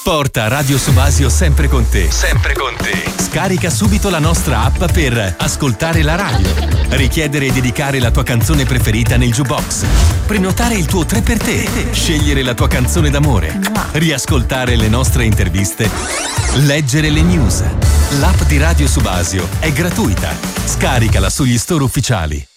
Porta Radio Subasio sempre con te. Sempre con te. Scarica subito la nostra app per ascoltare la radio, richiedere e dedicare la tua canzone preferita nel jukebox, prenotare il tuo 3 per te, scegliere la tua canzone d'amore, riascoltare le nostre interviste, leggere le news. L'app di Radio Subasio è gratuita. Scaricala sugli store ufficiali.